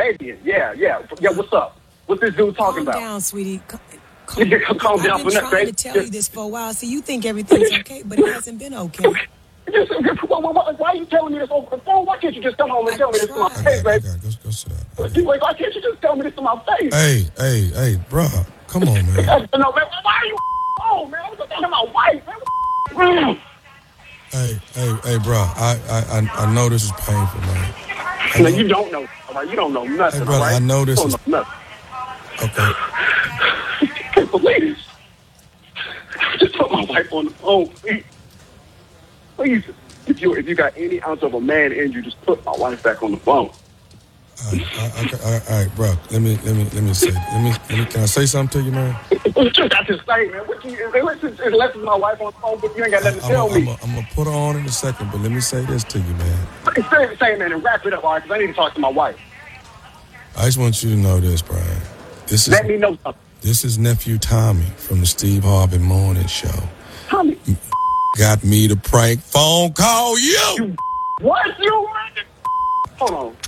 Fabian. Yeah. What's up? What's this dude talking about? Calm down, sweetie. Calm down. I've been trying to tell you this for a while. See, you think everything's okay, but it hasn't been okay. Why are you telling me this over the phone? Why can't you just come home and tell me this to my face, baby? Go sit down. Why can't you just tell me this to my face? Hey, bro. Come on, man. No, man. Why are you on, man? I was talking to my wife, man. Hey, bro. I know this is painful, man. No, you don't know. Right? You don't know nothing, hey, brother, right? I know this is... nothing. Okay. I can't believe this. Just put my wife on the phone, please. Please, if you got any ounce of a man in you, just put my wife back on the phone. All right, bro. Let me say. Can I say something to you, man? What you got to say, man? Unless it's my wife on the phone, but you ain't got nothing to tell me. I'm gonna put her on in a second, but let me say this to you, man. Say, man, and wrap it up, all right? Because I need to talk to my wife. I just want you to know this, Brian. Let me know something. This is nephew Tommy from the Steve Harvey Morning Show. Tommy got me to prank phone call you. What? Hold on.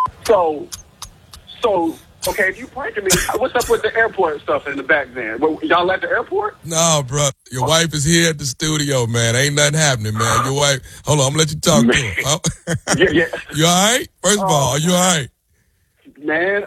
So, okay, if you pranking me, what's up with the airport stuff in the back then? Y'all at the airport? No, bro. Your wife is here at the studio, man. Ain't nothing happening, man. Your wife, hold on, I'm going to let you talk to her. Oh. Yeah. You all right? First of all, are you all right? Man,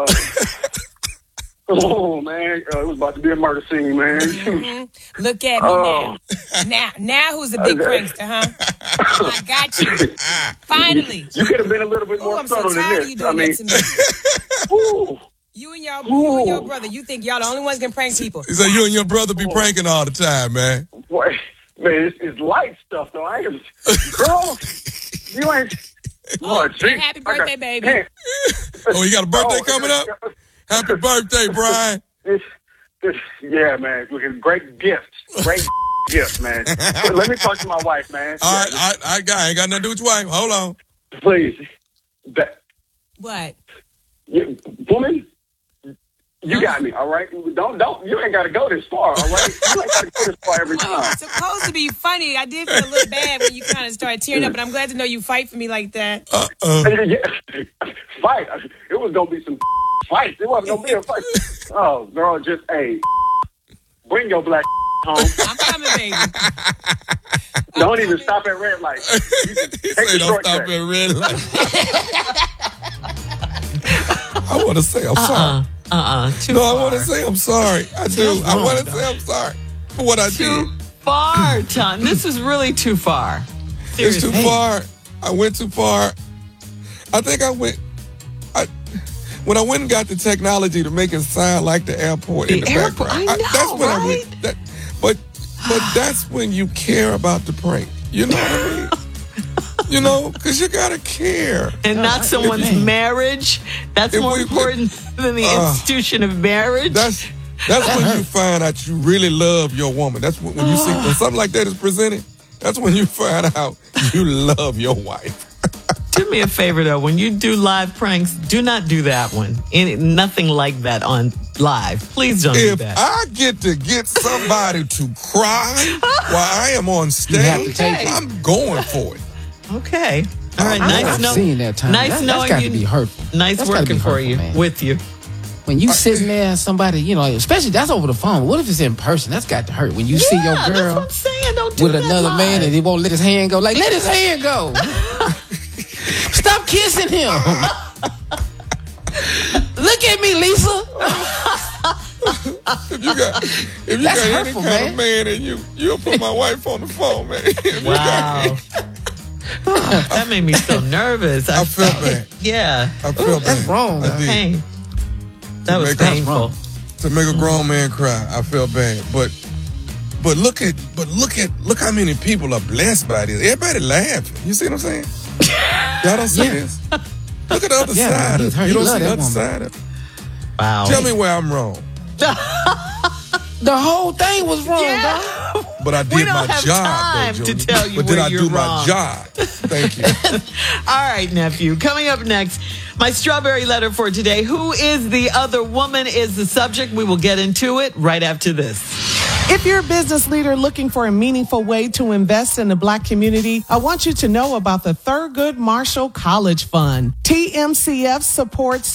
oh, man, it was about to be a murder scene, man. Mm-hmm. Look at me now who's the big prankster, huh? I got you. Finally. You could have been a little bit more subtle than this. You doing that to me. You and your brother, you think y'all the only ones can prank people. So you and your brother be pranking all the time, man. Boy, man, it's light stuff, though. Girl, you ain't... Oh, happy birthday, baby. Oh, you got a birthday coming up? Happy birthday, Brian. Yeah, man. Great gifts. Great gifts, man. Let me talk to my wife, man. All right, I ain't got nothing to do with your wife. Hold on. Please. What? Woman, you got me, all right? Don't. You ain't got to go this far, all right? You ain't got to go this far every time. It's supposed to be funny. I did feel a little bad when you kind of started tearing up, but I'm glad to know you fight for me like that. Yeah. Fight. It was going to be some fight. It wasn't going to be a fight. Oh, girl, just, hey, bring your black home. I'm coming, baby. Don't even stop at red light. Don't stop at red light. I want to say I'm sorry. I want to say I'm sorry. I do. I want to say I'm sorry for what I did. Too far, Tom. This is really too far. Seriously. It's too far. I went too far. I think when I went and got the technology to make it sound like the airport in the airport, background. I know, that's when right? I went. But that's when you care about the prank. You know what I mean? You know, because you gotta care, and not someone's marriage. That's more important than the institution of marriage. That's when you find out you really love your woman. That's when you see when something like that is presented. That's when you find out you love your wife. Do me a favor though, when you do live pranks, do not do that one. Nothing like that on live. Please don't do that. If I get somebody to cry while I am on stage, I'm going for it. Okay. All right. I've seen that time. Nice knowing that's got you. To be hurtful. Nice working for you. Man. With you. When you sitting there, somebody, you know, especially that's over the phone. What if it's in person? That's got to hurt. When you see your girl that's what I'm saying. Don't do with that another live. man and he won't let his hand go. Like, let his hand go. Stop kissing him. Look at me, Lisa. If you got any kind of man in you'll put my wife on the phone, man. Wow. That made me so nervous. I felt bad. Yeah. I felt bad. That's wrong. Pain. That was painful. To make a grown man cry, I felt bad. But look how many people are blessed by this. Everybody laughing. You see what I'm saying? Y'all don't see this? Look at the other side of it. You don't see the other side of it. Wow. Tell me where I'm wrong. The whole thing was wrong, dog. But I did we don't my have job, time though, to tell you but did where I you're do wrong. my job? Thank you. All right, nephew. Coming up next, my strawberry letter for today. Who is the other woman is the subject. We will get into it right after this. If you're a business leader looking for a meaningful way to invest in the Black community, I want you to know about the Thurgood Marshall College Fund. TMCF supports